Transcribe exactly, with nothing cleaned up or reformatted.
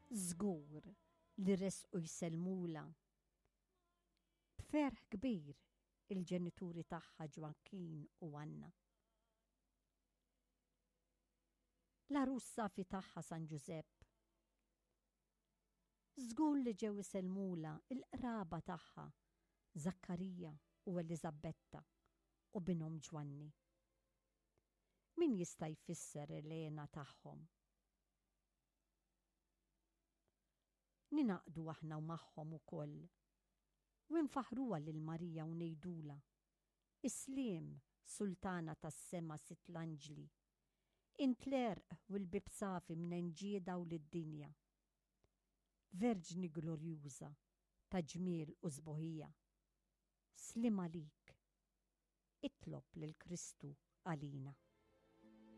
Żgur li resqu jselmula. B'ferħ kbir il-ġenituri tagħha Joaquin u Anna. L-arus safi tagħha San Giuseppe. Żgur li ġew iselmula il-qraba tagħha Zakkarija u Elisabetta u binhom Ġwanni. Min jista' jfisser il-għena tagħhom? Ninaqdu aħna u magħhom ukoll u nfaħruha lil Marija u ngħidula: Isliem, Sultana tas-sema sitt l-anġli, int l-erq u l-bib safi minn ġieda u lid-dinja. Verġni glorjuża ta' ġmiel u sbuħija. Slim għalik. Itlob lil Kristu għalina.